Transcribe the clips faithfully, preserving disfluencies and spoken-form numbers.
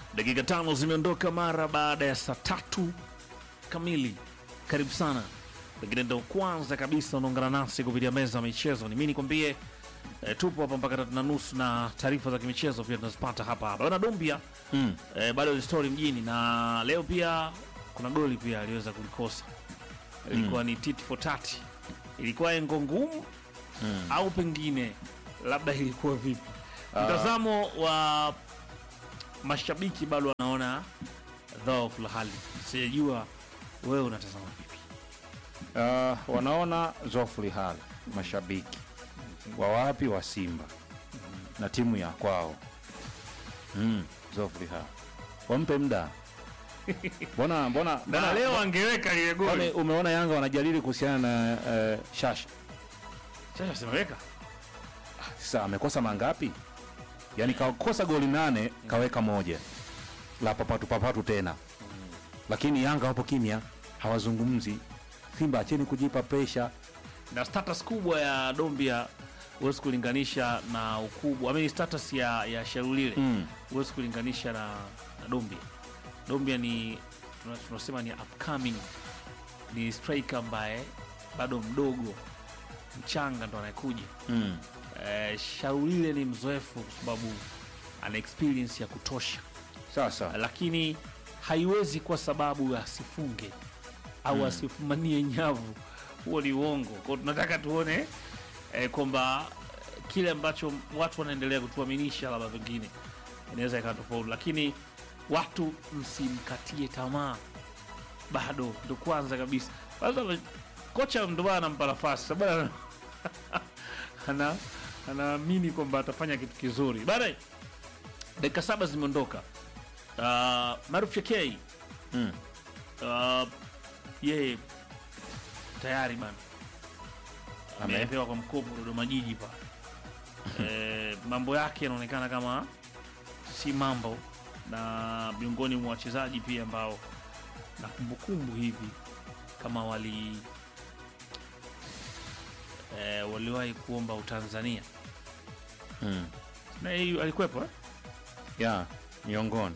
Dakika tano zimeondoka mara baada ya saa tatu kamili. Karibu sana, lakini ndo kwanza kabisa unaungana nasi kupitia meza ya michezo. Ni mimi nikwambie, e, tupo hapa mpaka tatu na nusu na taarifa za kimichezo pia tunazipata hapa hapa. Bwana Dumbia mm. e, bado ni story mjini, na leo pia kuna goli pia aliweza kulikosa. Ilikuwa mm. ni tit for tat. Ilikuwa engo ngumu mm. au pengine labda ilikuwa vipi? Uh. Mtazamo wa mashabiki bado wanaona dhaifu la hali. Sijajua wewe unatazama vipi? Uh, wanaona dhaifu la hali mashabiki wa wapi? Wa Simba na timu ya kwao. Mm, dhaifu la hali. Wampe muda. Mbona mbona na leo angeweka ile goli. Umeona Yanga wanajadili kuhusiana na uh, Shasha. Shasha simeweka. Sasa amekosa mangapi? Yaani kakosa goli nane, kaweka moja. La papatu papatu tena. Lakini Yanga hapo kimya, hawazungumzi. Simba acheni kujipa pressure. Na status kubwa ya Dombia huwezi kulinganisha na ukubwa. I mean status ya ya Sharulile mm. huwezi kulinganisha na, na Dombia. Dombia ni tunasema ni upcoming, ni striker ambaye bado mdogo, mchanga ndo anakuja. Mm. Eh, Sharulile ni mzoefu kwa sababu ana experience ya kutosha. Sasa lakini haiwezi kwa sababu asifunge au mm. asifumanie nyavu. Huo ni uongo. Kwa tunataka tuone eh, kwamba kile ambacho watu wanaendelea kutuaminisha labda vingine inaweza ikawa tofauti, lakini watu msimkatie tamaa. Bado ndo kwanza kabisa. Kwanza kocha ndo bana anampa nafasi sababu ana anaamini kwamba atafanya kitu kizuri. Baadaye dakika saba zimeondoka. Uh, Maruf Chekei mm. uh, yeye tayari bana amepewa kwa mkopo Dodoma Jiji pa. e, mambo yake yanaonekana kama si mambo, na miongoni mwa wachezaji pia ambao na kumbukumbu hivi kama wali e, waliwahi kuomba Utanzania mm. na yeye alikuwepo eh? Yeah, miongoni.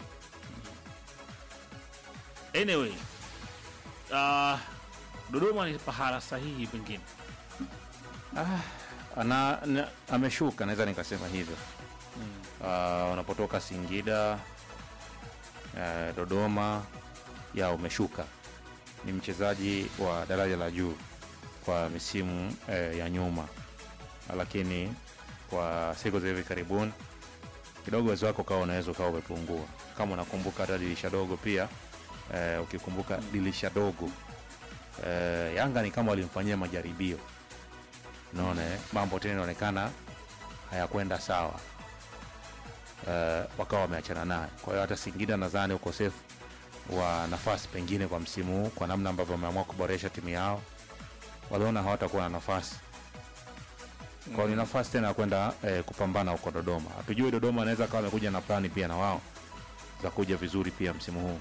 Anyway, uh, Dodoma ni pahala sahihi pengine. Ah, ana na, ameshuka naweza nikasema hivyo. Mm. Uh, unapotoka Singida uh, Dodoma ya umeshuka. Ni mchezaji wa daraja la juu kwa misimu uh, ya nyuma. Lakini kwa siku za hivi karibuni kidogo uwezo wako kao unaweza kao umepungua. Kama unakumbuka hata dirisha dogo pia eh, ukikumbuka mm. dirisha dogo eh, Yanga ni kama walimfanyia majaribio. Unaona mm. mambo tena yanaonekana hayakwenda sawa. Eh, wakawa wameachana naye. Kwa hiyo hata Singida nadhani ukosefu wa nafasi pengine kwa msimu kwa namna ambavyo wameamua kuboresha timu yao, waliona hawatakuwa na nafasi. Kwa ni nafasi tena kwenda eh, kupambana huko Dodoma. Hatujui Dodoma anaweza kawa amekuja na plani pia na wao za kuja vizuri pia msimu huu.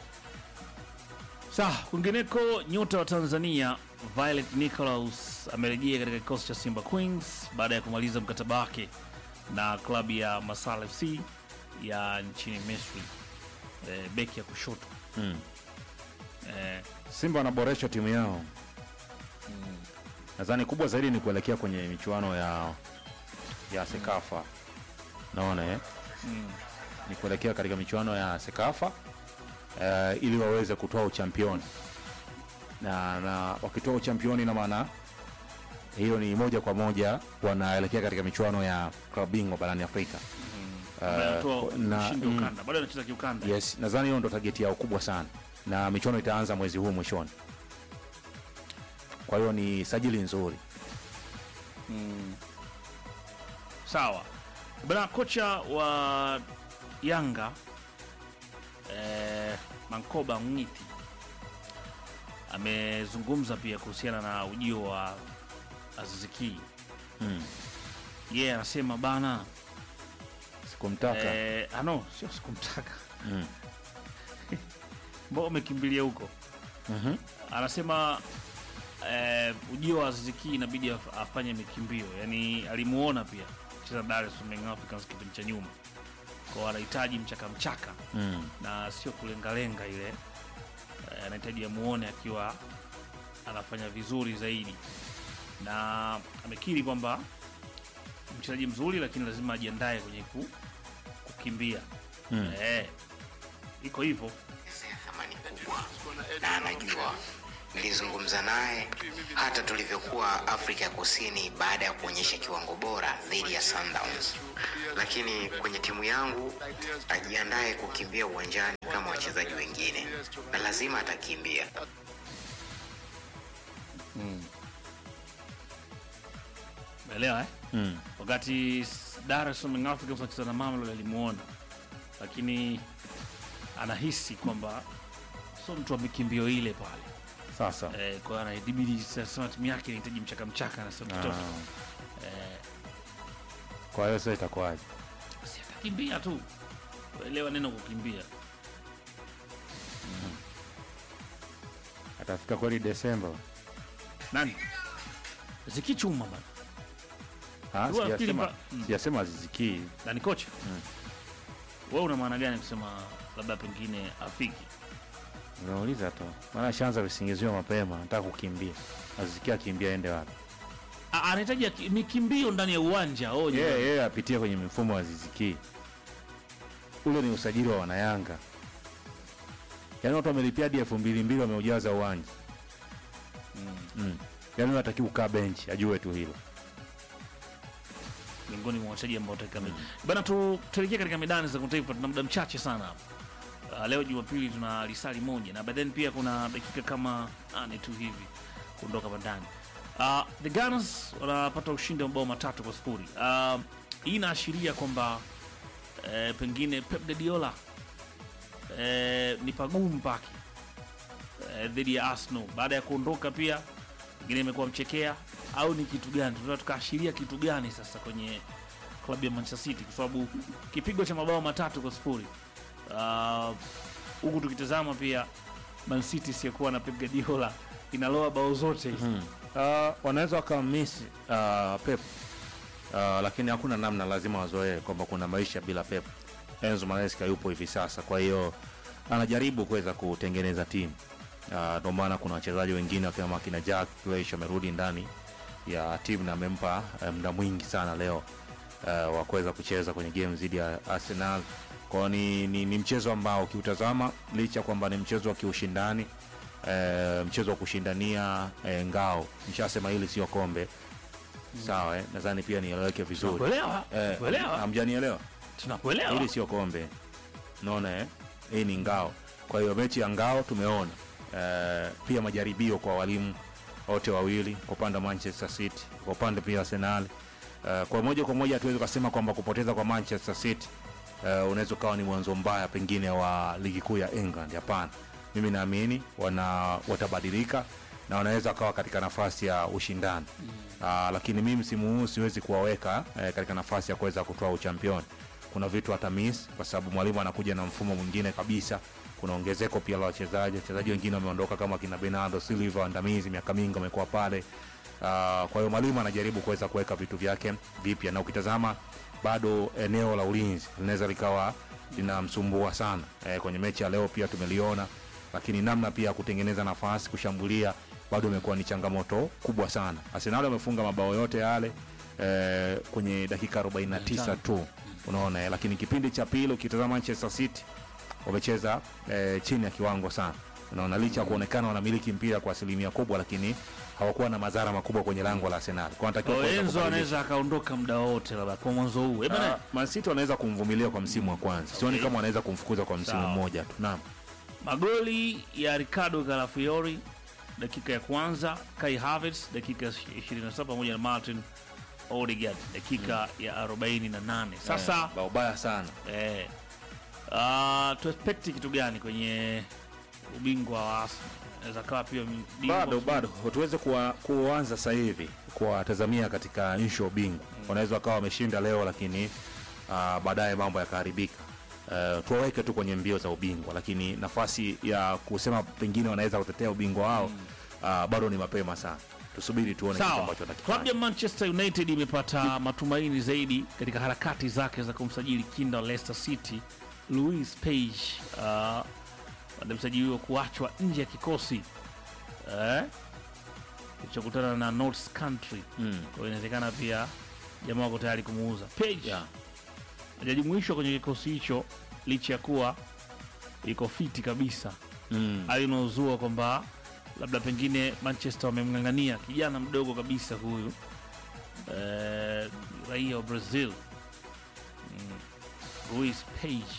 Sawa, kwingineko nyota wa Tanzania Violet Nicholas amerejea katika kikosi cha Simba Queens baada ya kumaliza mkataba wake na klabu ya Masal F C ya nchini Misri. E, beki ya kushoto. Mm. E, Simba anaboresha timu yao. Mm. Nadhani kubwa zaidi ni kuelekea kwenye michuano ya ya Sekafa. Mm. Naona eh? Mm. Ni kuelekea katika michuano ya Sekafa uh, ili waweze kutoa uchampioni. Na na wakitoa uchampioni na maana hiyo ni moja kwa moja wanaelekea katika michuano ya klabu bingwa barani Afrika. Mm. Uh, na mm, bado anacheza kiukanda. Yes, nadhani hiyo ndo target yao kubwa sana. Na michuano itaanza mwezi huu mwishoni. Kwa hiyo ni sajili nzuri. Mm. Sawa. Bwana kocha wa Yanga eh, Mankoba Ngiti amezungumza pia kuhusiana na ujio wa Aziz Ki. Mm. Yeye yeah, anasema bana sikumtaka. Eh, ah no, sio sikumtaka. Mm. Mbona umekimbilia huko? Mhm. Mm anasema eh, ujio wa Aziz Ki inabidi afanye mikimbio. Yaani alimuona pia cheza Dar es Salaam Africans kipindi cha nyuma. kwa anahitaji mchaka mchaka Mm. na sio kulengalenga ile. Eh, anahitaji amuone akiwa anafanya vizuri zaidi, na amekiri kwamba mchezaji mzuri, lakini lazima ajiandae kwenye ku, kukimbia. Mm. Eh, iko hivyo. Thamani kubwa na anajua. Nilizungumza naye hata tulivyokuwa Afrika Kusini baada ya kuonyesha kiwango bora dhidi ya Sundowns, lakini kwenye timu yangu ajiandae kukimbia uwanjani kama wachezaji wengine, na lazima atakimbia. Umeelewa eh? Mm. Wakati Dar es Salaam Young Africans wanacheza na Mamelodi alimuona, lakini anahisi kwamba sio mtu wa mikimbio ile pale. Sasa Eh, kwa ana idibidi sasa timu yake inahitaji mchaka mchaka na sio ah. kitoto. Eh, Kwa hiyo sasa itakuwaje? si atakimbia tu. Elewa neno kukimbia. Atafika kweli Desemba? Nani? Zikichuma bana. Ah, Huwa nafikiri sijasema mpa- mm. sijasema Aziziki. Na ni kocha. Mm. Wewe una maana gani kusema labda pengine afiki? Unauliza tu. Maana shanza visingizio mapema, nataka kukimbia. Aziziki akimbia aende wapi? Ah, anahitaji aki- mikimbio ndani ya uwanja. Oh, Yeye yeah, yeye apitie kwenye mfumo wa Aziziki. Ule ni usajili wa wanayanga. Yaani watu wamelipia hadi elfu mbili mbili wameujaza uwanja. Mm. Mm. Yaani unatakiwa kukaa bench, ajue tu hilo. Miongoni mwa wachezaji ambao watakami. Bana tu tuelekee katika medani za kimataifa, tuna muda mchache sana hapa. Uh, leo Jumapili tuna lisali moja na baadaye pia kuna dakika kama nane tu hivi kuondoka bandani. Uh, the Gunners wanapata ushindi wa mabao matatu kwa sifuri. Uh, hii inaashiria kwamba eh, pengine Pep Guardiola eh, ni pagumu pake eh, dhidi ya Arsenal baada ya kuondoka, pia pengine imekuwa mchekea au ni kitu gani? Tunataka tukaashiria kitu gani sasa kwenye klabu ya Manchester City, kwa sababu kipigo cha mabao matatu kwa sifuri uh, huku tukitazama pia Man City siyokuwa na Pep Guardiola inaloa bao zote hizi. Hmm. Uh, wanaweza wakamiss uh, Pep uh, lakini hakuna namna, lazima wazoee kwamba kuna maisha bila Pep. Enzo Maresca yupo hivi sasa, kwa hiyo anajaribu kuweza kutengeneza timu. Uh, ndio maana kuna wachezaji wengine kama kina Jack Grealish amerudi ndani ya timu na amempa uh, muda mwingi sana leo uh, wa kuweza kucheza kwenye game dhidi ya Arsenal. Kwa hiyo ni, ni, ni mchezo ambao ukiutazama, licha kwamba ni mchezo wa kiushindani, uh, mchezo wa kushindania uh, ngao. Nishasema hili sio kombe. Sawa eh? Nadhani pia nieleweke vizuri. Tunakuelewa, Eh, tunakuelewa. hamjanielewa? Tunakuelewa. Hili sio kombe. Unaona eh? Hii ni ngao. Kwa hiyo mechi ya ngao tumeona. Eh, pia majaribio kwa walimu wote wawili, kwa upande wa Manchester City, kwa upande pia Arsenal. Eh, kwa moja kwa moja tuweze kusema kwamba kupoteza kwa Manchester City eh, unaweza kawa ni mwanzo mbaya pengine wa ligi kuu ya England. Hapana. Mimi naamini wana watabadilika na wanaweza kawa katika nafasi ya ushindani. Mm. Aa, lakini mimi msimu huu siwezi kuwaweka eh, katika nafasi ya kuweza kutoa uchampioni. Kuna vitu hata miss kwa sababu mwalimu anakuja na mfumo mwingine kabisa. Kuna ongezeko pia la wachezaji, wachezaji wengine wameondoka kama kina Bernardo Silva, Andamizi miaka mingi wamekuwa pale. Aa, kwa hiyo mwalimu anajaribu kuweza kuweka vitu vyake vipya, na ukitazama bado eneo la ulinzi linaweza likawa linamsumbua sana. Eh, kwenye mechi ya leo pia tumeliona, lakini namna pia kutengeneza nafasi kushambulia bado imekuwa ni changamoto kubwa sana. Arsenal wamefunga mabao yote yale eh, kwenye dakika arobaini na tisa tu, unaona eh, lakini kipindi cha pili ukitazama Manchester City wamecheza eh, chini ya kiwango sana, unaona, licha ya kuonekana wanamiliki mpira kwa asilimia kubwa, lakini hawakuwa na madhara makubwa kwenye lango la Arsenal. Kwa natakiwa Kwa Enzo anaweza akaondoka muda wote labda kwa mwanzo huu. Eh bana, uh, Man City wanaweza kumvumilia kwa msimu wa kwanza. Sioni Okay. kama wanaweza kumfukuza kwa msimu Sawa. mmoja tu. Naam. magoli ya Ricardo Calafiori dakika ya kwanza, Kai Havertz dakika ishirini na saba pamoja na Martin Odegaard dakika ya arobaini na nane. Sasa Eh, bao baya sana. eh, uh, tu expect kitu gani kwenye ubingwa wa Arsenal? Inaweza kawa pia bingwa Bado msimu. bado tuweze kuwa, kuanza sasa hivi kuwatazamia katika inshu ya ubingwa. Wanaweza wakawa wameshinda leo, lakini uh, baadaye mambo yakaharibika. Uh, tuwaweke tu kwenye mbio za ubingwa, lakini nafasi ya kusema pengine wanaweza kutetea ubingwa wao uh, bado ni mapema sana. tusubiri tuone kitu Sawa. ambacho Klabu atakifanya. ya Manchester United imepata matumaini zaidi katika harakati zake za kumsajili kinda wa Leicester City Louis Page, uh, baada msajili huyo kuachwa nje ya kikosi eh, kilichokutana na North Country. Mm. Kwa hiyo inawezekana pia jamaa wako tayari kumuuza Page. Yeah. Hajajumuishwa kwenye kikosi hicho licha ya kuwa iko fiti kabisa. Mm. Hali inaozua kwamba labda pengine Manchester wamemng'ang'ania kijana mdogo kabisa huyu eh, raia wa Brazil, mm. Luis Page.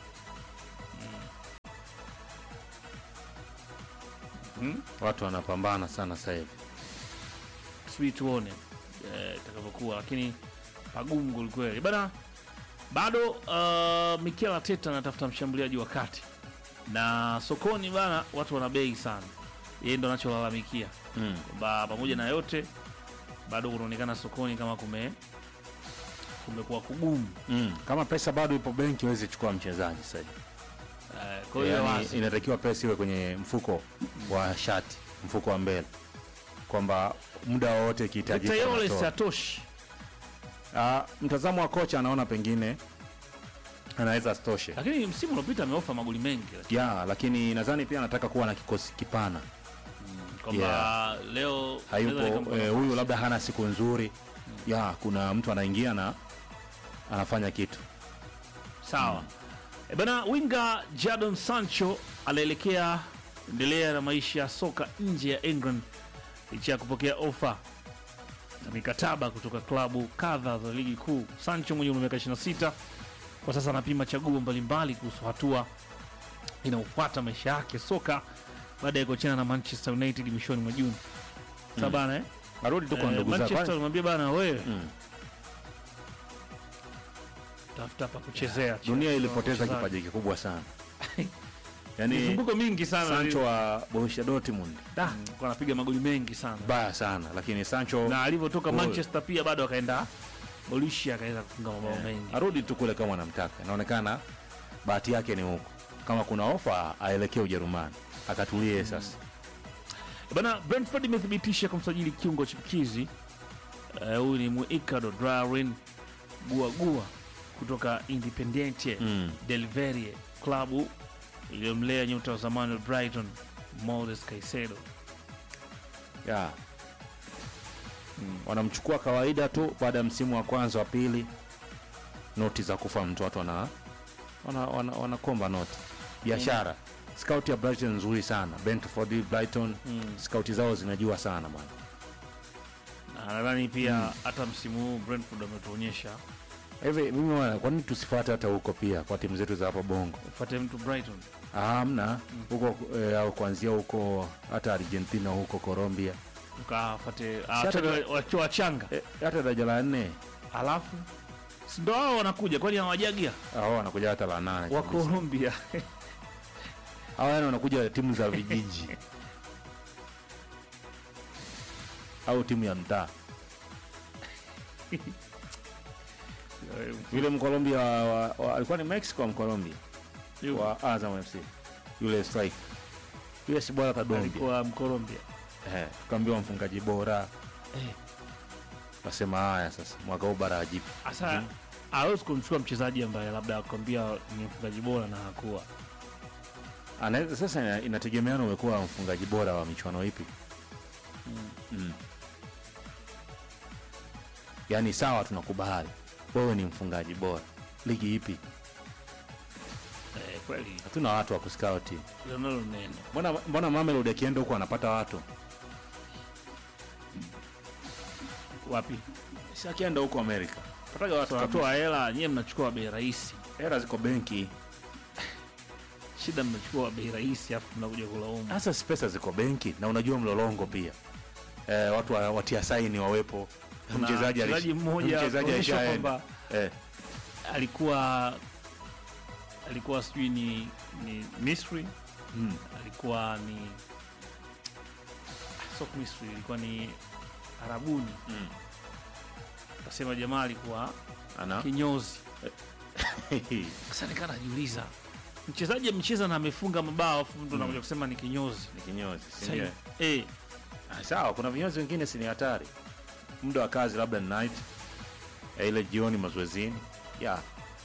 mm. mm. Watu wanapambana sana sasa hivi. Tusubiri tuone eh, itakavyokuwa, lakini pagumu kwelikweli bana. Bado uh, Mikel Arteta anatafuta mshambuliaji wa kati na sokoni bana, watu wana bei sana, yeye ndo anacholalamikia Mm. kwamba pamoja na yote bado kunaonekana sokoni kama kume kumekuwa kugumu. Mm. Kama pesa bado ipo benki huwezi chukua mchezaji sasa hivi. Uh, kwa hiyo Yani, wazi inatakiwa pesa iwe kwenye mfuko wa shati, mfuko wa mbele, kwamba muda wowote ikihitajika Tayole anatoa. Satoshi Ah, mtazamo wa kocha anaona pengine anaweza asitoshe. lakini msimu uliopita ameofa magoli mengi, lakini Ya, lakini nadhani pia anataka kuwa na kikosi kipana. kwamba Yeah. leo Hayupo naweza nikampa eh, nafasi. huyu labda hana siku nzuri. Ya, kuna mtu anaingia na anafanya kitu. Sawa. E bana, winga Jadon Sancho anaelekea endelea na maisha ya soka nje ya England licha ya kupokea ofa na mikataba kutoka klabu kadha za ligi kuu. Sancho mwenye umri wa miaka ishirini na sita kwa sasa anapima chaguo mbalimbali kuhusu hatua inayofuata maisha yake soka baada ya kuachana na Manchester United mwishoni mwa Juni. Sasa bana, eh, Arudi tu kwa eh, ndugu Manchester zake. alimwambia bana, wewe Mm. tafuta pa kuchezea. Dunia ilipoteza Wachezaji. kipaji kikubwa sana. Yaani Mizunguko mingi sana. Sancho wa Borussia Dortmund. Da, Mm, kwa anapiga magoli mengi sana. baya sana, lakini Sancho Na alivyotoka Gol. Manchester pia bado akaenda Borussia akaweza kufunga mabao mengi. arudi tu kule kama anamtaka. Inaonekana bahati yake ni huko. Kama kuna ofa aelekee Ujerumani. Akatulie sasa. Bana, Brentford imethibitisha kumsajili kiungo chipukizi eh, huyu ni Muikado Darwin Guagua kutoka Independiente Mm. del Valle, klabu iliyomlea nyota wa zamani wa Brighton Moises Caicedo. Ya. Mm. Wanamchukua kawaida tu baada ya msimu wa kwanza wa pili. Noti za kufa mtu, watu wana wana wana, wanakomba noti. Biashara. Scout ya Brighton nzuri sana. Brentford, Brighton, Mm. scout zao zinajua sana bwana. Na nadhani pia hata msimu huu Brentford wametuonyesha Hivi mimi wana, kwa nini tusifuate hata huko pia kwa timu zetu za hapa Bongo? ufuate mtu Brighton. Ah, hamna. Huko eh, au kuanzia huko hata Argentina, huko Colombia. Ukafate hata- wacho wachanga Eh, hata daraja la nne. alafu si ndo hao wanakuja, kwani hawajagia Hao wanakuja hata la nane. wa kabisa. Colombia. Hao yani wanakuja timu za vijiji. Au timu ya mtaa. Yule Mkolombia wa, wa, wa, alikuwa ni Mexico wa Mkolombia wa Azam F C. Yule strike. Yule si bora Kadombi. alikuwa Mkolombia. Eh, tukaambiwa mfungaji bora. Eh, Nasema haya sasa mwaka huu bara ajipi. Asa hawezi kumchukua mchezaji ambaye labda akwambia ni mfungaji bora na hakuwa. Anaweza sasa, ina- inategemeana umekuwa mfungaji bora wa michuano ipi. Mm. Yaani sawa, tunakubali wewe ni mfungaji bora ligi ipi? Eh, kweli Hatuna watu wa kuscout. hilo nalo neno. Mbona mbona Mamelodi akienda huko anapata watu? Wapi? Si akienda huko Amerika. Pataga watu wapi? Tunatoa hela, nyie mnachukua bei rahisi. Hela ziko benki. Shida mnachukua bei rahisi afu mnakuja kulaumu. Sasa si pesa ziko benki na unajua mlolongo pia. Eh, watu wa- watia saini wawepo. Kuna Mchezaji alish- mchezaji mmoja mchezaji kuonyesha alishaenda. kwamba Eh, alikuwa alikuwa sijui ni, ni Misri, mm. alikuwa ni ah, sio Misri, ilikuwa ni Arabuni. Mm. Kasema jamaa alikuwa Ana. kinyozi. Sasa nikaa najiuliza, mchezaji amecheza na amefunga mabao afu mtu anakuja kusema ni kinyozi. Ni kinyozi. si Sasa ndio? eh, Ah, sawa, kuna vinyozi vingine si ni hatari. Muda wa kazi labda ni night, eh, ile jioni mazoezini. Yeah.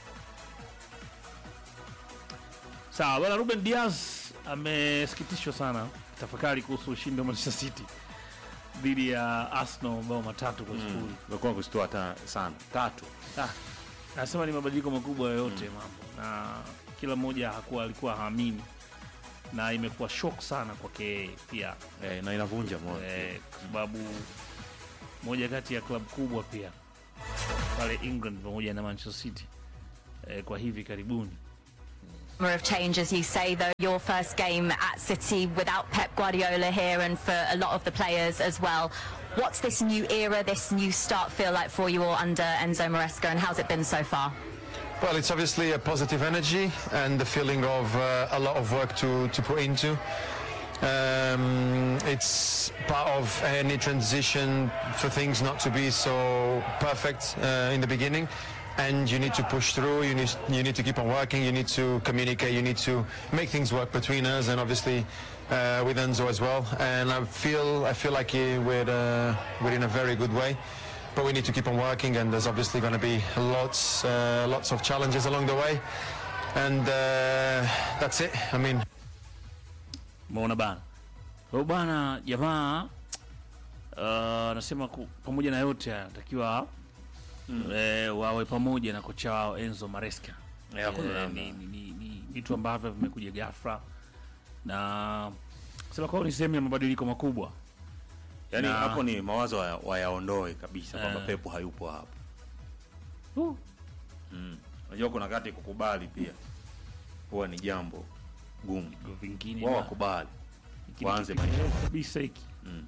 Sawa, bwana Ruben Diaz amesikitishwa sana tafakari kuhusu ushindi wa Manchester City dhidi ya Arsenal bao matatu kwa sifuri. Imekuwa kusitoa hata sana. Tatu. Ah, anasema ni mabadiliko makubwa yoyote mm. mambo. Na kila mmoja hakuwa alikuwa haamini. Na imekuwa shock sana kwake pia. Eh, na inavunja moyo. Eh, kwa sababu moja kati ya klabu kubwa pia pale England pamoja na Manchester City eh, kwa hivi karibuni. Of change, as you say, though, your first game at City without Pep Guardiola here, and for a lot of the players as well. What's this new era, this new start feel like for you all under Enzo Maresca, and how's it been so far? Well, it's obviously a positive energy and the feeling of uh, a lot of work to, to put into. Um, it's part of any transition for things not to be so perfect uh, in the beginning. And you need to push through, you need, you need to keep on working, you need to communicate, you need to make things work between us and obviously uh, with Enzo as well. And I feel, I feel like uh, we're, uh, we're in a very good way. But we need to keep on working, and there's obviously going to be lots, uh, lots of challenges along the way. And uh, that's it, I mean. Mbona bana. Kwa bana jamaa anasema uh, pamoja na yote anatakiwa Mm. Eh, wawe pamoja na kocha wao Enzo Maresca. Yeah, eh, ni, ni, ni, ni vitu ambavyo vimekuja ghafla na sema kwa ni sehemu ya mabadiliko makubwa. Yaani na, hapo ni mawazo wayaondoe kabisa eh, kwamba Pep hayupo hapo. Uh. Mm. Unajua kuna kati kukubali pia huwa ni jambo gumu. Vingine wao wakubali. Waanze kabisa hiki. Mm.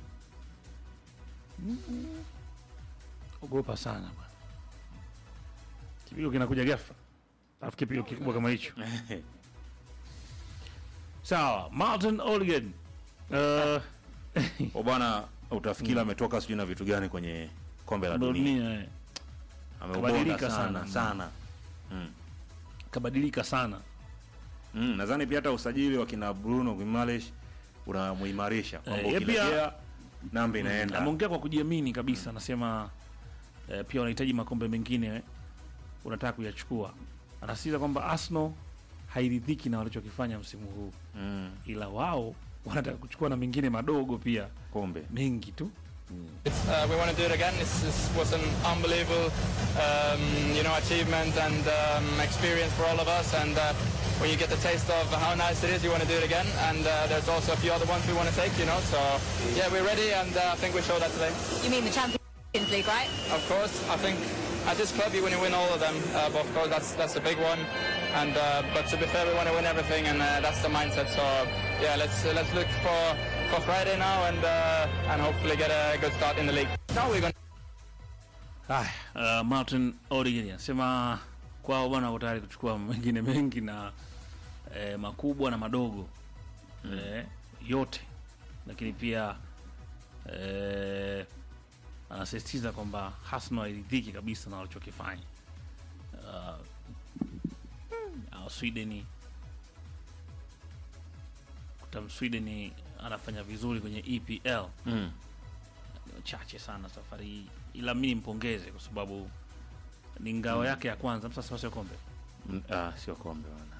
Mm. Ogopa sana bwana. Kipigo kinakuja ghafla. Alafu kipigo kikubwa kama hicho. Sawa, Martin Odegaard. Uh, o bwana utafikiri ametoka sijui na vitu gani kwenye kombe la dunia. Amebadilika sana sana. Mm. Kabadilika sana. Mm, nadhani pia hata usajili wa kina Bruno Guimaraes unamuimarisha kwamba eh, ukilekea namba inaenda. Ameongea kwa kujiamini kabisa, anasema eh, pia wanahitaji makombe mengine eh, unataka kuyachukua. Anasisitiza kwamba Arsenal hairidhiki na walichokifanya msimu huu. Mm. Ila wao wanataka kuchukua na mengine madogo pia, kombe mengi tu. It's, uh, we want to do it again. This, this was an unbelievable, um, you know, achievement and um, experience for all of us. And uh, when you get the taste of how nice it is, you want to do it again. And uh, there's also a few other ones we want to take, you know. So yeah, we're ready, and uh, I think we showed that today. You mean the Champions League, right? Of course, I think at this club you want to win all of them. Uh, but of course, that's that's a big one. And uh, but to be fair, we want to win everything, and uh, that's the mindset. So yeah, let's uh, let's look for. for Friday now and uh, and hopefully get a good start in the league. Now we're going. Ah, uh, Martin Odegaard anasema kwao bwana wako tayari kuchukua mengine mengi na eh, makubwa na madogo. Mm. Eh, yote. Lakini pia eh, anasisitiza kwamba Arsenal hairidhiki kabisa na walichokifanya. Uh, au Sweden kutam Sweden anafanya vizuri kwenye E P L. Mm. Chache sana safari hii. Ila mimi nimpongeze kwa sababu ni ngao mm. yake ya kwanza. Sasa sio kombe. Mm, ah, sio kombe bwana.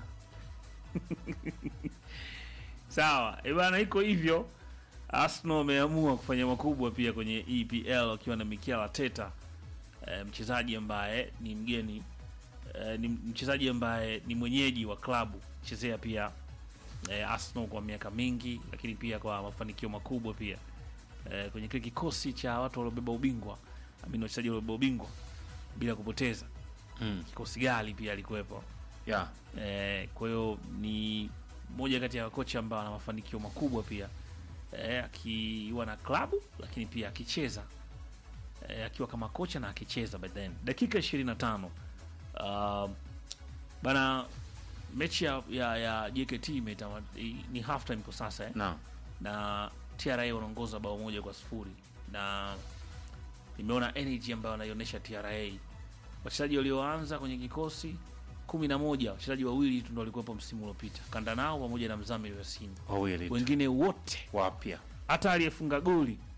Sawa. E bana iko hivyo. Arsenal wameamua kufanya makubwa pia kwenye E P L wakiwa na Mikel Arteta. E, mchezaji ambaye ni mgeni e, ni mchezaji ambaye ni mwenyeji wa klabu. Chezea pia Eh, Arsenal kwa miaka mingi, lakini pia kwa mafanikio makubwa pia eh, kwenye kile kikosi cha watu waliobeba ubingwa, amini wachezaji waliobeba ubingwa bila kupoteza. Mm. Kikosi gali pia alikuwepo. Yeah. Eh, kwa hiyo ni moja kati ya kocha ambao ana mafanikio makubwa pia eh, akiwa na klabu lakini pia akicheza eh, akiwa kama kocha na akicheza. By then dakika ishirini na tano uh, bana mechi ya, ya, ya J K T imeta ni half time kwa sasa eh? No. Na T R A wanaongoza bao moja kwa sifuri na nimeona energy ambayo anaionyesha T R A. Wachezaji walioanza kwenye kikosi kumi na moja, wachezaji wawili tu ndio walikuwepo msimu uliopita. Kanda nao pamoja na Mzamiru Yassin. Wawili. Wengine wote wapya. Hata aliyefunga goli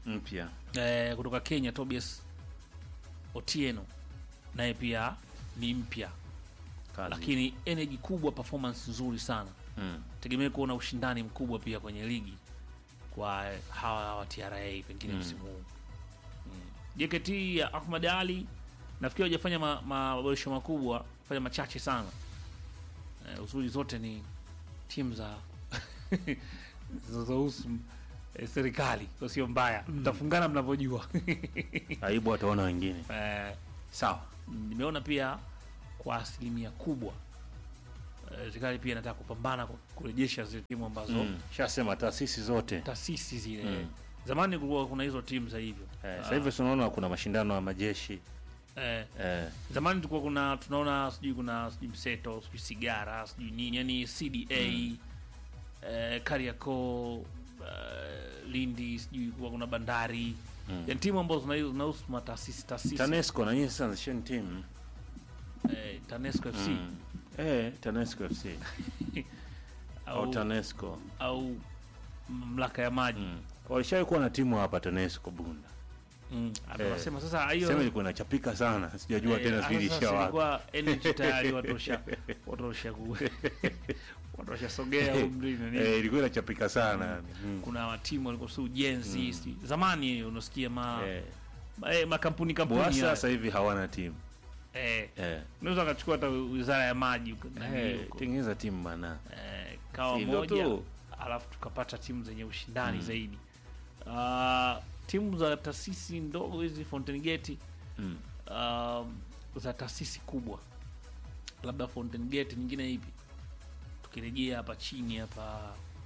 mpya. eh, kutoka Kenya Tobias Otieno naye pia ni mpya, Kazi. lakini energy kubwa, performance nzuri sana. Mm. Tegemea kuona ushindani mkubwa pia kwenye ligi kwa hawa hawa T R A pengine Mm. msimu huu. Mm. J K T ya Ahmad Ali nafikiri hajafanya ma- maboresho makubwa, fanya machache sana. Eh, uzuri zote ni timu za zinazohusu eh, serikali, kwa sio mbaya. Mtafungana mnavyojua. Aibu wataona wengine. Eh, Sawa. nimeona pia kwa asilimia kubwa eh, serikali pia inataka kupambana ku- kurejesha zile timu ambazo Mm. Shasema taasisi zote. taasisi zile. Mm. Zamani kulikuwa kuna hizo timu za hivyo. Eh, sasa hivi tunaona kuna mashindano ya majeshi. Eh, Eh, zamani tulikuwa kuna tunaona sijui kuna sijui mseto sijui sigara sijui nini, yani C D A eh, Kariakoo eh, Lindi sijui kuwa kuna Bandari Mm. yani timu ambazo zina- zinahusu mataasisi taasisi Tanesco na nyinyi sasa nzisheni team. eh, Tanesco F C Mm. Eh, Tanesco F C au au, Tanesco. au mamlaka ya maji Mm. Walishawahi kuwa na timu hapa Tanesco Bunda. mm. Eh, Anasema sasa hiyo Sema ilikuwa inachapika sana. Sijajua tena Eh, sijui sasa ilisha wapi. ilikuwa energy tayari watosha watosha ku watosha sogea umri na nini. Eh, ilikuwa inachapika sana. Mm. Kuna timu walikuwa si ujenzi si- zamani unasikia ma, Eh, ma eh, makampuni kampuni Boasa haya. sasa hivi hawana timu. eh Eh. unaweza akachukua hata wizara ya maji huko nani Eh, huko. tengeneza timu bana. eh, kawa Hivyo moja tu. alafu tukapata timu zenye ushindani zaidi. Ah, timu za taasisi ndogo hizi Fountain Gate Mm. um, za taasisi kubwa labda Fountain Gate, nyingine ipi tukirejea hapa chini hapa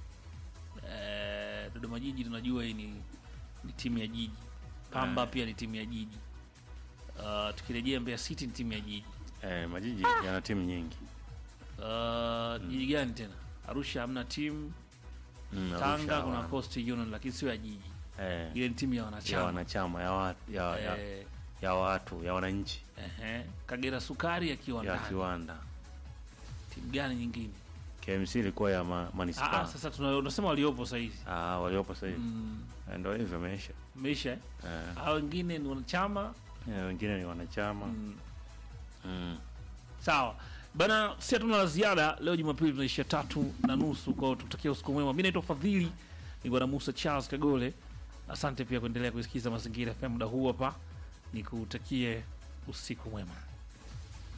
eh, Dodoma Jiji tunajua hii ni, ni timu ya jiji. Pamba Eh. pia ni timu ya jiji. Uh, tukirejea Mbeya City ni timu ya jiji. Eh, majiji yana timu nyingi. Uh, jiji gani tena? Arusha hamna timu. Mm, Tanga Arusha kuna wana- Coastal Union lakini sio ya jiji. eh, Ile ni timu ya ya wanachama. wanachama ya watu ya, ya, Eh, ya watu ya wananchi ehe. Kagera Sukari akiwa ya ndani. kiwanda. Timu gani nyingine? K M C ilikuwa ya ma, Ah, manispaa. ah, sasa tuna- tunasema waliopo sasa hivi. Ah, waliopo sasa hivi. Mm, Eh, Ndio hivyo imeisha. Meisha eh? Eh, Hao wengine ni wanachama. eh, wengine ni wanachama. Mm, Mm. sawa bana, si hatuna la ziada leo. Jumapili tunaishia tatu na nusu kwao, tutakia usiku mwema. Mi naitwa Fadhili, ni bwana Musa Charles Kagole. Asante pia kuendelea kuisikiza Mazingira F M muda huu hapa, nikutakie usiku mwema.